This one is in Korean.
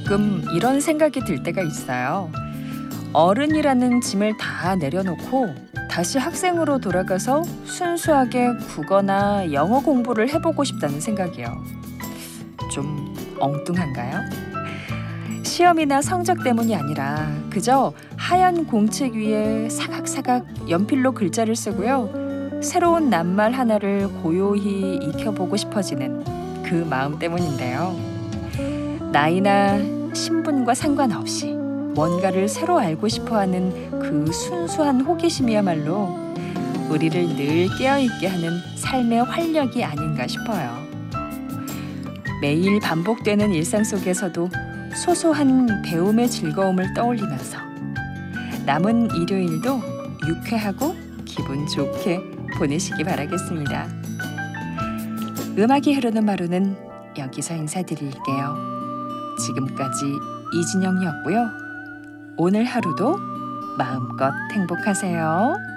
가끔 이런 생각이 들 때가 있어요. 어른이라는 짐을 다 내려놓고 다시 학생으로 돌아가서 순수하게 국어나 영어 공부를 해보고 싶다는 생각이요. 좀 엉뚱한가요? 시험이나 성적 때문이 아니라 그저 하얀 공책 위에 사각사각 연필로 글자를 쓰고요. 새로운 낱말 하나를 고요히 익혀보고 싶어지는 그 마음 때문인데요. 나이나 신분과 상관없이 뭔가를 새로 알고 싶어하는 그 순수한 호기심이야말로 우리를 늘 깨어있게 하는 삶의 활력이 아닌가 싶어요. 매일 반복되는 일상 속에서도 소소한 배움의 즐거움을 떠올리면서 남은 일요일도 유쾌하고 기분 좋게 보내시기 바라겠습니다. 음악이 흐르는 마루는 여기서 인사드릴게요. 지금까지 이진영이었고요. 오늘 하루도 마음껏 행복하세요.